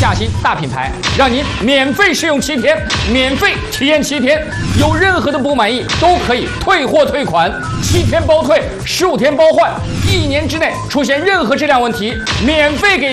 下新大品牌，让您免费试用7天，免费体验7天，有任何的不满意都可以退货退款，7天包退，15天包换，1年之内出现任何质量问题，免费给。